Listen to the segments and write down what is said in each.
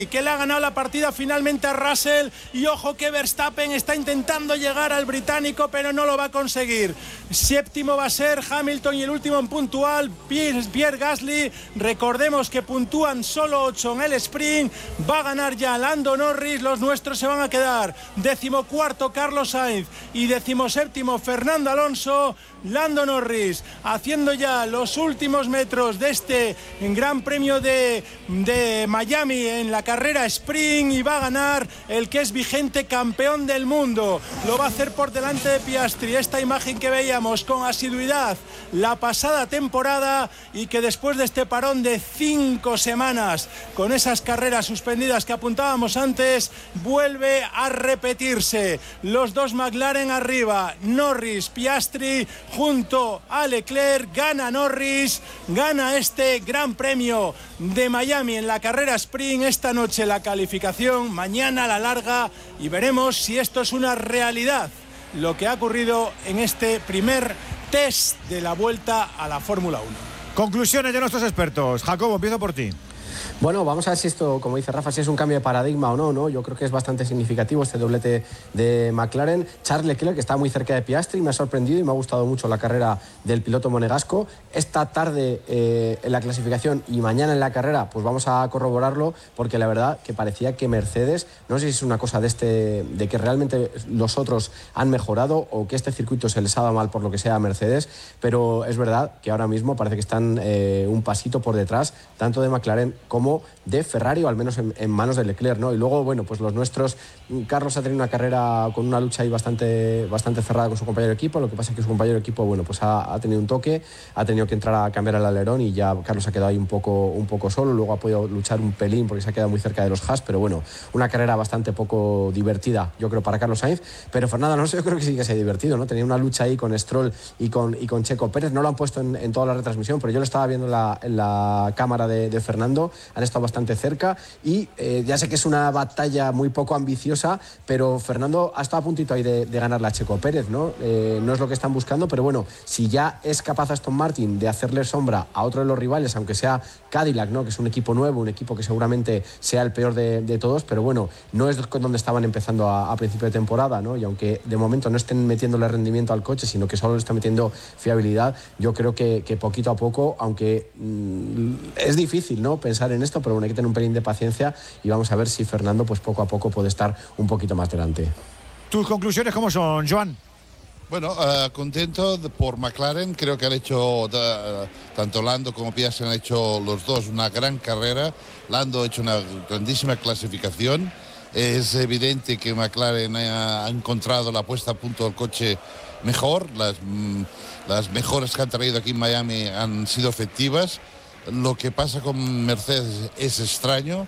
y que le ha ganado la partida finalmente a Russell, y ojo que Verstappen está intentando llegar al británico pero no lo va a conseguir. Séptimo va a ser Hamilton y el último en puntual Pierre Gasly. Recordemos que puntúan solo 8 en el sprint. Va a ganar ya Lando Norris, los nuestros se van a quedar 14º Carlos Sainz y 17º Fernando Alonso. Lando Norris haciendo ya los últimos metros de este Gran Premio de Miami en la carrera sprint, y va a ganar el que es vigente campeón del mundo. Lo va a hacer por delante de Piastri. Esta imagen que veíamos con asiduidad la pasada temporada y que después de este parón de 5 semanas con esas carreras suspendidas que apuntábamos antes, vuelve a repetirse. Los dos McLaren arriba, Norris, Piastri junto a Leclerc. Gana Norris, gana este Gran Premio de Miami en la carrera sprint. Esta noche la calificación, mañana la larga, y veremos si esto es una realidad lo que ha ocurrido en este primer test de la vuelta a la Fórmula 1. Conclusiones de nuestros expertos. Jacobo, empiezo por ti. Bueno, vamos a ver si esto, como dice Rafa, si es un cambio de paradigma o no, ¿no? Yo creo que es bastante significativo este doblete de McLaren. Charles Leclerc, que está muy cerca de Piastri, me ha sorprendido y me ha gustado mucho la carrera del piloto monegasco. Esta tarde en la clasificación y mañana en la carrera, pues vamos a corroborarlo, porque la verdad que parecía que Mercedes, no sé si es una cosa de que realmente los otros han mejorado o que este circuito se les ha dado mal por lo que sea a Mercedes, pero es verdad que ahora mismo parece que están un pasito por detrás, tanto de McLaren como de Ferrari, o al menos en manos de Leclerc, ¿no? Y luego, bueno, pues los nuestros, Carlos ha tenido una carrera con una lucha ahí bastante cerrada con su compañero de equipo. Lo que pasa es que su compañero de equipo, bueno, pues ha tenido un toque, ha tenido que entrar a cambiar el alerón y ya Carlos ha quedado ahí un poco solo. Luego ha podido luchar un pelín porque se ha quedado muy cerca de los Haas, pero bueno, una carrera bastante poco divertida, yo creo, para Carlos Sainz. Pero Fernando Alonso yo creo que sí que se ha divertido, ¿no? Tenía una lucha ahí con Stroll y con Checo Pérez. No lo han puesto en toda la retransmisión, pero yo lo estaba viendo en la cámara de Fernando. Han estado bastante cerca y ya sé que es una batalla muy poco ambiciosa, pero Fernando ha estado a puntito ahí de ganarle a Checo Pérez, ¿no? No es lo que están buscando, pero bueno, si ya es capaz Aston Martin de hacerle sombra a otro de los rivales, aunque sea Cadillac, ¿no? Que es un equipo nuevo, un equipo que seguramente sea el peor de todos, pero bueno, no es donde estaban empezando a principio de temporada, ¿no? Y aunque de momento no estén metiéndole rendimiento al coche, sino que solo le están metiendo fiabilidad, yo creo que poquito a poco, aunque es difícil, ¿no?, pensar en esto, pero bueno, hay que tener un pelín de paciencia y vamos a ver si Fernando pues poco a poco puede estar un poquito más delante. ¿Tus conclusiones cómo son, Joan? Bueno, contento por McLaren. Creo que han hecho, tanto Lando como Piastri han hecho los dos una gran carrera. Lando ha hecho una grandísima clasificación. Es evidente que McLaren ha encontrado la puesta a punto del coche mejor. Las mejoras que han traído aquí en Miami han sido efectivas. Lo que pasa con Mercedes es extraño.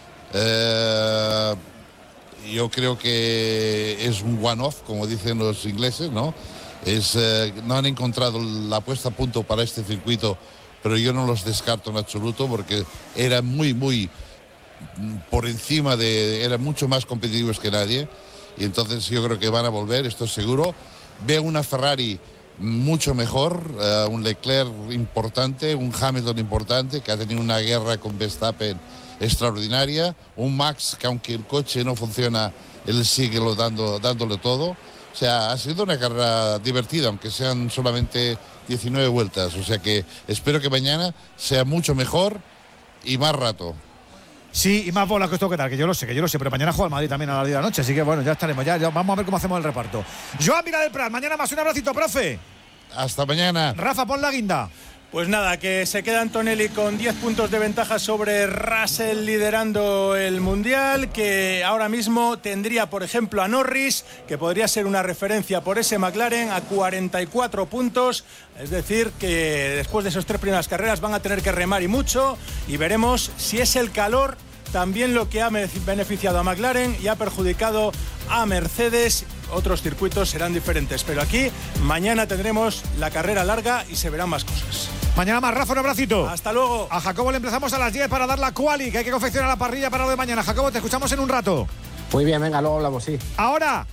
Yo creo que es un one-off, como dicen los ingleses, ¿no? No han encontrado la puesta a punto para este circuito, pero yo no los descarto en absoluto porque eran muy por encima eran mucho más competitivos que nadie, y entonces yo creo que van a volver, esto es seguro. Veo una Ferrari mucho mejor, un Leclerc importante, un Hamilton importante, que ha tenido una guerra con Verstappen extraordinaria, un Max que aunque el coche no funciona, él sigue dándole todo. O sea, ha sido una carrera divertida, aunque sean solamente 19 vueltas. O sea que espero que mañana sea mucho mejor y más rato. Sí, y más bolas que esto que tal, que yo lo sé, pero mañana juega el Madrid también a las 10 de la noche, así que bueno, ya estaremos, ya vamos a ver cómo hacemos el reparto. Joan Mira del Prat, mañana más, un abracito, profe. Hasta mañana. Rafa, pon la guinda. Pues nada, que se queda Antonelli con 10 puntos de ventaja sobre Russell liderando el Mundial, que ahora mismo tendría, por ejemplo, a Norris, que podría ser una referencia por ese McLaren, a 44 puntos. Es decir, que después de esas 3 primeras carreras van a tener que remar y mucho, y veremos si es el calor también lo que ha beneficiado a McLaren y ha perjudicado a Mercedes. Otros circuitos serán diferentes, pero aquí mañana tendremos la carrera larga y se verán más cosas. Mañana más, Rafa, un abracito. Hasta luego. A Jacobo le empezamos a las 10 para dar la quali, que hay que confeccionar la parrilla para lo de mañana. Jacobo, te escuchamos en un rato. Muy bien, venga, luego hablamos, sí. Ahora,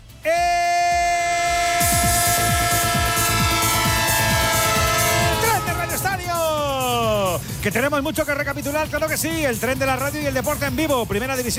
¡Tren de Radio Estadio! Que tenemos mucho que recapitular, claro que sí. El tren de la radio y el deporte en vivo. Primera división.